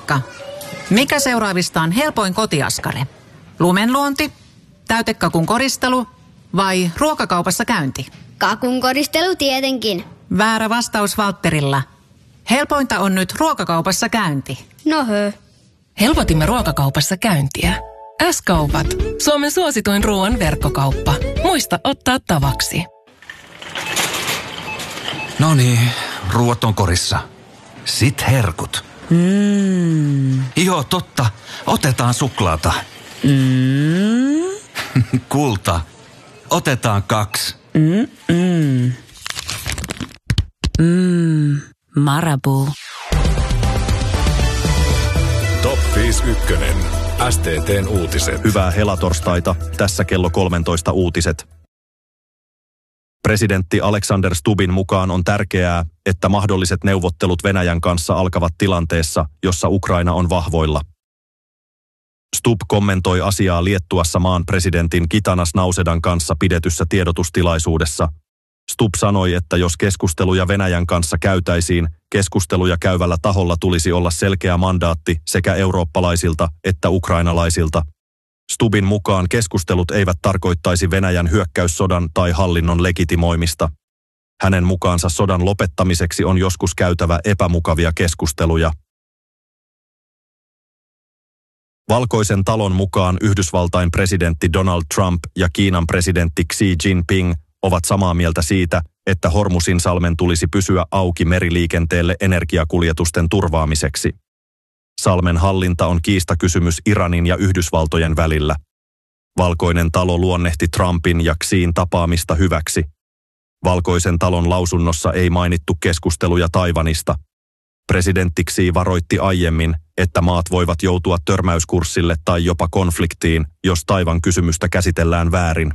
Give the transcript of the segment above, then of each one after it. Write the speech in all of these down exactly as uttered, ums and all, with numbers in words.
Moikka! Mikä seuraavista on helpoin kotiaskare? Lumenluonti, täytekakun koristelu vai ruokakaupassa käynti? Kakun koristelu tietenkin. Väärä vastaus Valtterilla. Helpointa on nyt ruokakaupassa käynti. No hö. Helpotimme ruokakaupassa käyntiä. S-kaupat. Suomen suosituin ruoan verkkokauppa. Muista ottaa tavaksi. No niin, ruuat on korissa. Sit herkut. Mm. Joo, totta. Otetaan suklaata. Mm. Kulta. Otetaan kaksi. Mm-mm. Mm. Marabou. Top viisi ykkönen. S T T:n uutiset. Hyvää helatorstaita. Tässä kello kolmetoista uutiset. Presidentti Alexander Stubbin mukaan on tärkeää, että mahdolliset neuvottelut Venäjän kanssa alkavat tilanteessa, jossa Ukraina on vahvoilla. Stubb kommentoi asiaa Liettuassa maan presidentin Gitanas Nausedan kanssa pidetyssä tiedotustilaisuudessa. Stubb sanoi, että jos keskusteluja Venäjän kanssa käytäisiin, keskusteluja käyvällä taholla tulisi olla selkeä mandaatti sekä eurooppalaisilta että ukrainalaisilta. Stubbin mukaan keskustelut eivät tarkoittaisi Venäjän hyökkäyssodan tai hallinnon legitimoimista. Hänen mukaansa sodan lopettamiseksi on joskus käytävä epämukavia keskusteluja. Valkoisen talon mukaan Yhdysvaltain presidentti Donald Trump ja Kiinan presidentti Xi Jinping ovat samaa mieltä siitä, että Hormuzinsalmen tulisi pysyä auki meriliikenteelle energiakuljetusten turvaamiseksi. Salmen hallinta on kiistakysymys Iranin ja Yhdysvaltojen välillä. Valkoinen talo luonnehti Trumpin ja Xiin tapaamista hyväksi. Valkoisen talon lausunnossa ei mainittu keskusteluja Taiwanista. Presidentti Xi varoitti aiemmin, että maat voivat joutua törmäyskurssille tai jopa konfliktiin, jos Taiwan kysymystä käsitellään väärin.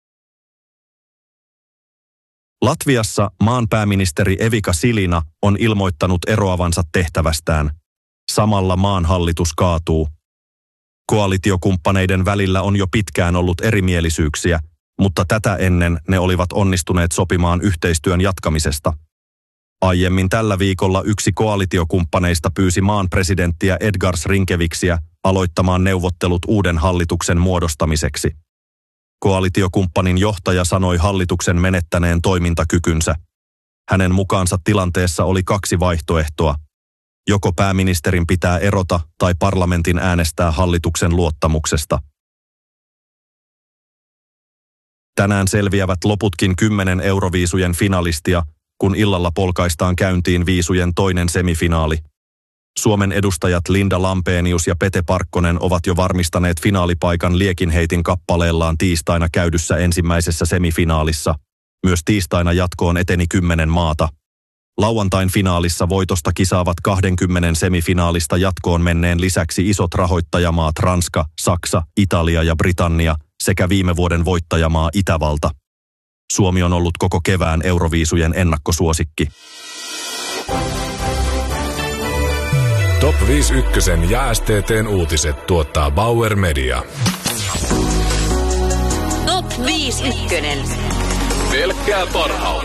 Latviassa maan pääministeri Evika Silina on ilmoittanut eroavansa tehtävästään. Samalla maan hallitus kaatuu. Koalitiokumppaneiden välillä on jo pitkään ollut erimielisyyksiä, mutta tätä ennen ne olivat onnistuneet sopimaan yhteistyön jatkamisesta. Aiemmin tällä viikolla yksi koalitiokumppaneista pyysi maan presidenttiä Edgars Rinkeviksiä aloittamaan neuvottelut uuden hallituksen muodostamiseksi. Koalitiokumppanin johtaja sanoi hallituksen menettäneen toimintakykynsä. Hänen mukaansa tilanteessa oli kaksi vaihtoehtoa. Joko pääministerin pitää erota tai parlamentin äänestää hallituksen luottamuksesta. Tänään selviävät loputkin kymmenen Euroviisujen finalistia, kun illalla polkaistaan käyntiin viisujen toinen semifinaali. Suomen edustajat Linda Lampenius ja Pete Parkkonen ovat jo varmistaneet finaalipaikan liekinheitin kappaleellaan tiistaina käydyssä ensimmäisessä semifinaalissa. Myös tiistaina jatkoon eteni kymmenen maata. Lauantain finaalissa voitosta kisaavat kaksikymmentä semifinaalista jatkoon menneen lisäksi isot rahoittajamaat Ranska, Saksa, Italia ja Britannia sekä viime vuoden voittajamaa Itävalta. Suomi on ollut koko kevään Euroviisujen ennakkosuosikki. Top viisi ykkösen ja S T T:n uutiset tuottaa Bauer Media. Top viisi ykkönen. Pelkkää parhautta.